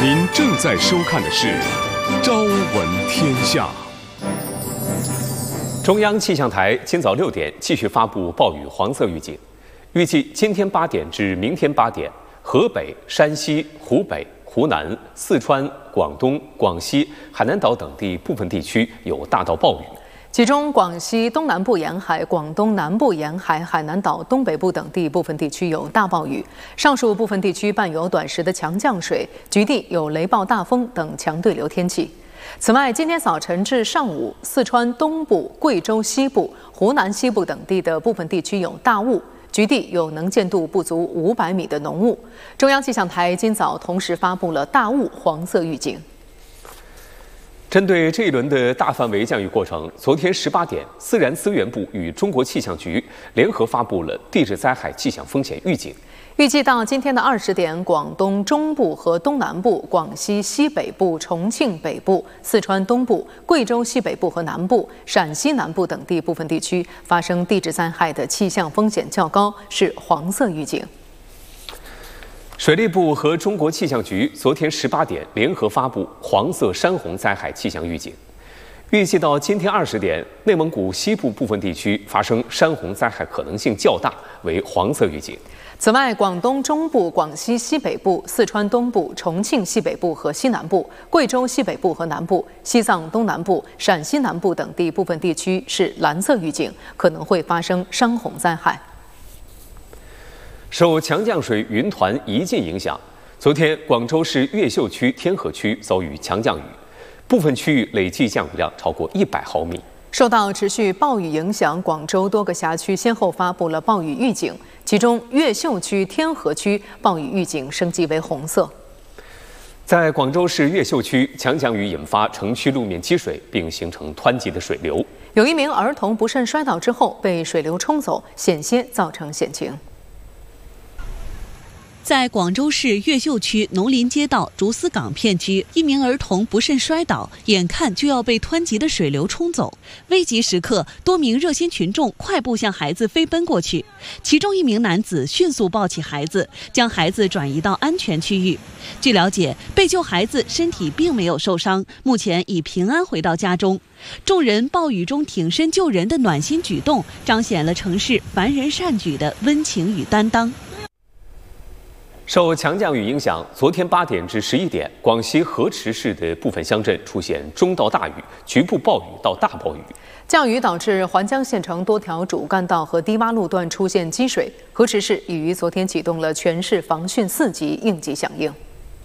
您正在收看的是《朝闻天下》。 中央气象台今早6点继续发布暴雨黄色预警，预计今天8点至明天8点，河北、山西、湖北、湖南、四川、广东、广西、海南岛等地部分地区有大到暴雨。 其中，广西东南部沿海、广东南部沿海、海南岛东北部等地部分地区有大暴雨，上述部分地区伴有短时的强降水，局地有雷暴大风等强对流天气。此外，今天早晨至上午，四川东部、贵州西部、湖南西部等地的部分地区有大雾，局地有能见度不足500米的浓雾。中央气象台今早同时发布了大雾黄色预警。 针对这一轮的大范围降雨过程，昨天18点，自然资源部与中国气象局联合发布了地质灾害气象风险预警。 预计到今天的20点，广东中部和东南部、广西西北部、重庆北部、四川东部、贵州西北部和南部、陕西南部等地部分地区发生地质灾害的气象风险较高，是黄色预警。 水利部和中国气象局昨天18点联合发布黄色山洪灾害气象预警，预计到今天20点，内蒙古西部部分地区发生山洪灾害可能性较大，为黄色预警。 此外，广东中部、广西西北部、四川东部、重庆西北部和西南部、贵州西北部和南部、西藏东南部、陕西南部等地部分地区是蓝色预警，可能会发生山洪灾害。 受强降水云团一进影响，昨天广州市越秀区天河区遭遇强降雨，部分区域累计降雨量超过100毫米。 受到持续暴雨影响，广州多个辖区先后发布了暴雨预警，其中越秀区、天河区暴雨预警升级为红色。 在广州市越秀区，强降雨引发城区路面积水，并形成湍急的水流。 有一名儿童不慎摔倒之后被水流冲走，险些造成险情。 在广州市越秀区农林街道竹丝岗片区，一名儿童不慎摔倒，眼看就要被湍急的水流冲走。危急时刻，多名热心群众快步向孩子飞奔过去，其中一名男子迅速抱起孩子，将孩子转移到安全区域。据了解，被救孩子身体并没有受伤，目前已平安回到家中。众人暴雨中挺身救人的暖心举动，彰显了城市凡人善举的温情与担当。 受强降雨影响，昨天8点至11点，广西河池市的部分乡镇出现中到大雨，局部暴雨到大暴雨。 降雨导致环江县城多条主干道和低洼路段出现积水，河池市已于昨天启动了全市防汛4级应急响应。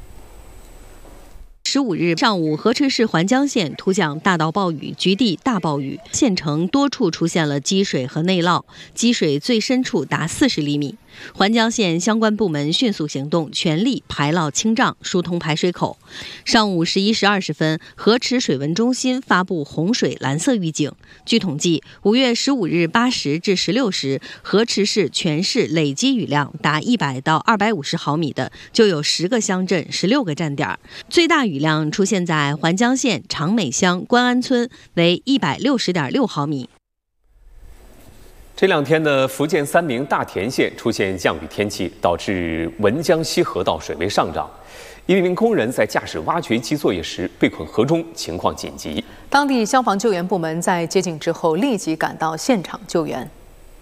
15日上午，河池市环江县突降大到暴雨，局地大暴雨，县城多处出现了积水和内涝，积水最深处达40厘米。环江县相关部门迅速行动，全力排涝清障，疏通排水口。上午11时20分，河池水文中心发布洪水蓝色预警。据统计，5月15日8时至16时，河池市全市累积雨量达100到250毫米的，就有10个乡镇、16个站点，最大雨量出现在环江县长美乡关安村，为160.6毫米。 这2天呢，福建3明大田县出现降雨天气，导致文江西河道水位上涨。一名工人在驾驶挖掘机作业时被困河中，情况紧急。 当地消防救援部门在接警之后立即赶到现场救援。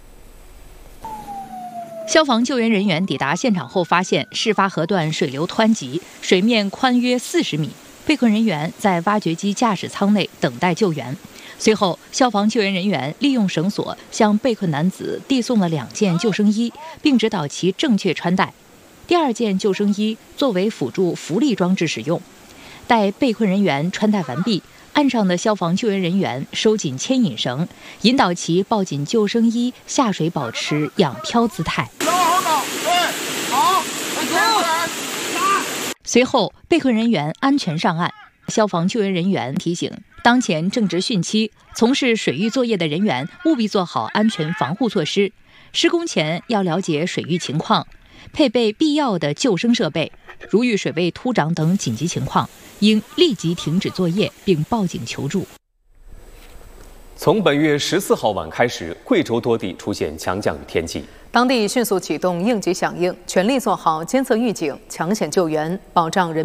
消防救援人员抵达现场后，发现事发河段水流湍急，水面宽约40米。被困人员在挖掘机驾驶舱内等待救援。随后，消防救援人员利用绳索向被困男子递送了2件救生衣，并指导其正确穿戴。第2件救生衣作为辅助浮力装置使用。待被困人员穿戴完毕，岸上的消防救援人员收紧牵引绳，引导其抱紧救生衣下水，保持仰漂姿态。随后，被困人员安全上岸。消防救援人员提醒，当前正值汛期，从事水域作业的人员务必做好安全防护措施。施工前要了解水域情况，配备必要的救生设备。如遇水位突涨等紧急情况，应立即停止作业并报警求助。 从本月14号晚开始，贵州多地出现强降雨天气， 当地迅速启动应急响应，全力做好监测预警、抢险救援，保障人民